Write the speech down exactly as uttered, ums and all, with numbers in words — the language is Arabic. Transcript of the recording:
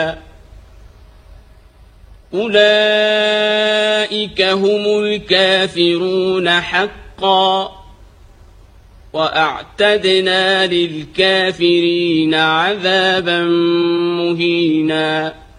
أولئك هم الكافرون حقا وأعتدنا للكافرين عذابا مهينا.